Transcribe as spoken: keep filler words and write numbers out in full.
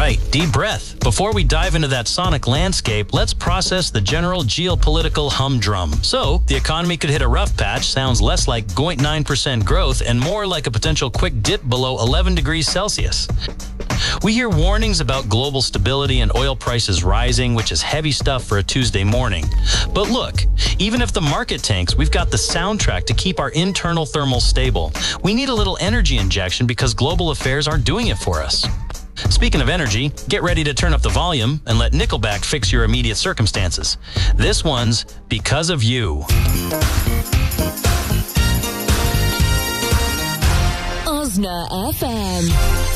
right, deep breath. Before we dive into that sonic landscape, let's process the general geopolitical humdrum. So, the economy could hit a rough patch, sounds less like zero point nine percent growth and more like a potential quick dip below eleven degrees Celsius. We hear warnings about global stability and oil prices rising, which is heavy stuff for a Tuesday morning. But look, even if the market tanks, we've got the soundtrack to keep our internal thermals stable. We need a little energy injection because global affairs aren't doing it for us. Speaking of energy, get ready to turn up the volume and let Nickelback fix your immediate circumstances. This one's Because of You. Osna F M.